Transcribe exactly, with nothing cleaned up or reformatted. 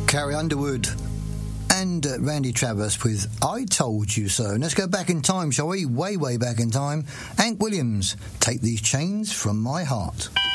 Carrie Underwood and uh, Randy Travis with I Told You So. And let's go back in time, shall we? Way, way back in time. Hank Williams, Take These Chains From My Heart.